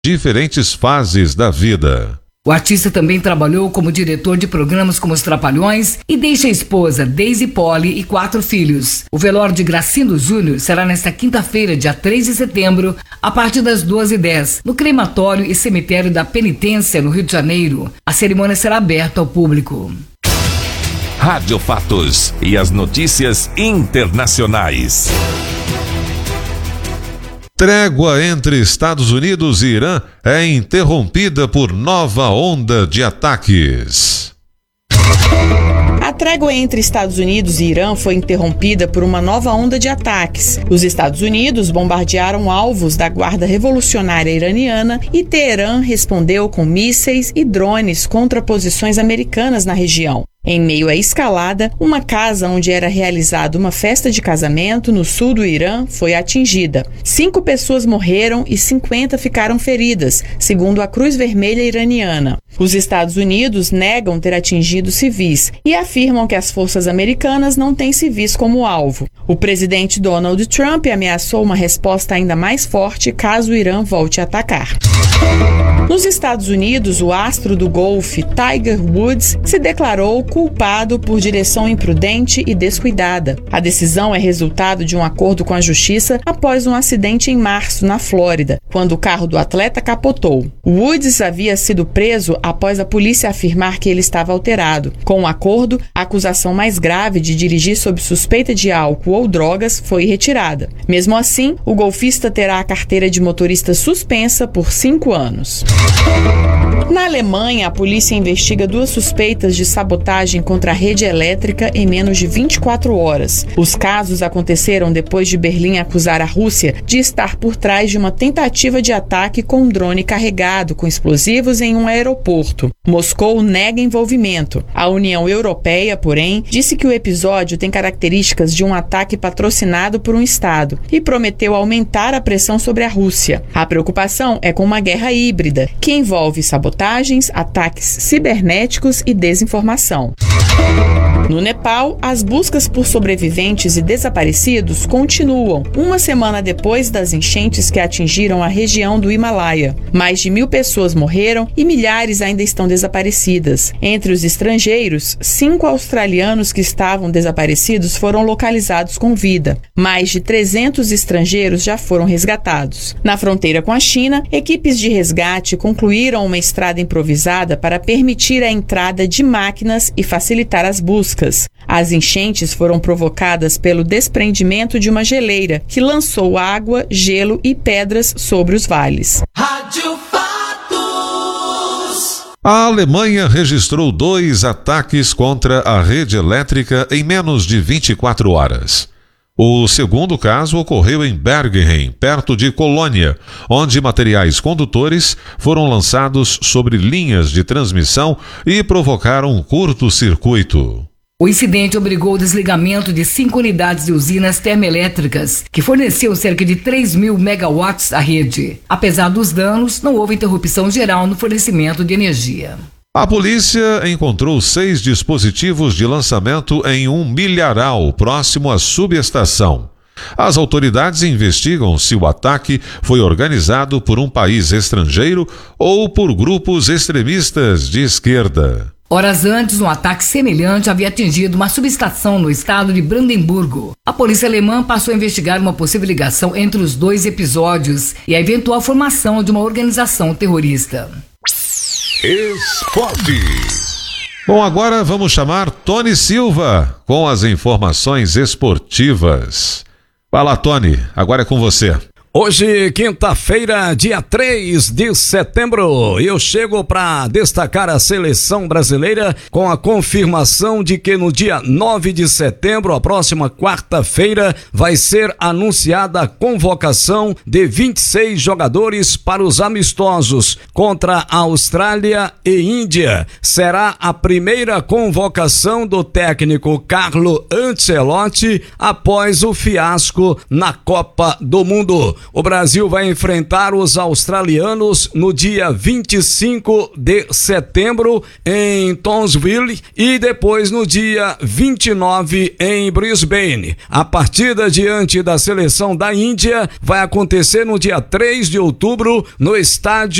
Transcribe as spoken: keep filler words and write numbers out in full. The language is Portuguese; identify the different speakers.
Speaker 1: diferentes fases da vida.
Speaker 2: O artista também trabalhou como diretor de programas como Os Trapalhões e deixa a esposa Daisy Poli e quatro filhos. O velório de Gracindo Júnior será nesta quinta-feira, dia três de setembro, a partir das duas e dez, no crematório e cemitério da Penitência, no Rio de Janeiro. A cerimônia será aberta ao público.
Speaker 3: Rádio Fatos e as notícias internacionais.
Speaker 1: Trégua entre Estados Unidos e Irã é interrompida por nova onda de ataques.
Speaker 4: A trégua entre Estados Unidos e Irã foi interrompida por uma nova onda de ataques. Os Estados Unidos bombardearam alvos da Guarda Revolucionária Iraniana e Teherã respondeu com mísseis e drones contra posições americanas na região. Em meio à escalada, uma casa onde era realizada uma festa de casamento no sul do Irã foi atingida. Cinco pessoas morreram e cinquenta ficaram feridas, segundo a Cruz Vermelha iraniana. Os Estados Unidos negam ter atingido civis e afirmam que as forças americanas não têm civis como alvo. O presidente Donald Trump ameaçou uma resposta ainda mais forte caso o Irã volte a atacar. Nos Estados Unidos, o astro do golfe Tiger Woods se declarou culpado por direção imprudente e descuidada. A decisão é resultado de um acordo com a justiça após um acidente em março, na Flórida, quando o carro do atleta capotou. Woods havia sido preso após a polícia afirmar que ele estava alterado. Com o acordo, a acusação mais grave de dirigir sob suspeita de álcool ou drogas foi retirada. Mesmo assim, o golfista terá a carteira de motorista suspensa por cinco anos. Na Alemanha, a polícia investiga duas suspeitas de sabotagem contra a rede elétrica em menos de vinte e quatro horas. Os casos aconteceram depois de Berlim acusar a Rússia de estar por trás de uma tentativa de ataque com um drone carregado com explosivos em um aeroporto. Moscou nega envolvimento. A União Europeia, porém, disse que o episódio tem características de um ataque patrocinado por um Estado e prometeu aumentar a pressão sobre a Rússia. A preocupação é com uma guerra híbrida, que envolve sabotagens, ataques cibernéticos e desinformação. No Nepal, as buscas por sobreviventes e desaparecidos continuam, uma semana depois das enchentes que atingiram a região do Himalaia. Mais de mil pessoas morreram e milhares ainda estão desaparecidas. Entre os estrangeiros, cinco australianos que estavam desaparecidos foram localizados com vida. Mais de trezentos estrangeiros já foram resgatados. Na fronteira com a China, equipes de resgate concluíram uma estrada improvisada para permitir a entrada de máquinas e facilitar as buscas. As enchentes foram provocadas pelo desprendimento de uma geleira que lançou água, gelo e pedras sobre os vales.
Speaker 5: Rádio Fatos.
Speaker 1: A Alemanha registrou dois ataques contra a rede elétrica em menos de vinte e quatro horas. O segundo caso ocorreu em Bergheim, perto de Colônia, onde materiais condutores foram lançados sobre linhas de transmissão e provocaram um curto-circuito.
Speaker 2: O incidente obrigou o desligamento de cinco unidades de usinas termoelétricas, que forneciam cerca de três mil megawatts à rede. Apesar dos danos, não houve interrupção geral no fornecimento de energia.
Speaker 1: A polícia encontrou seis dispositivos de lançamento em um milharal próximo à subestação. As autoridades investigam se o ataque foi organizado por um país estrangeiro ou por grupos extremistas de esquerda.
Speaker 2: Horas antes, um ataque semelhante havia atingido uma subestação no estado de Brandemburgo. A polícia alemã passou a investigar uma possível ligação entre os dois episódios e a eventual formação de uma organização terrorista.
Speaker 3: Esporte.
Speaker 1: Bom, agora vamos chamar Tony Silva com as informações esportivas. Vai lá, Tony, agora é com você.
Speaker 6: Hoje, quinta-feira, dia três de setembro, eu chego para destacar a seleção brasileira com a confirmação de que no dia nove de setembro, a próxima quarta-feira, vai ser anunciada a convocação de vinte e seis jogadores para os amistosos contra a Austrália e Índia. Será a primeira convocação do técnico Carlo Ancelotti após o fiasco na Copa do Mundo. o Brasil vai enfrentar os australianos no dia vinte e cinco de setembro em Townsville e depois no dia vinte e nove em Brisbane. A partida diante da seleção da Índia vai acontecer no dia três de outubro no estádio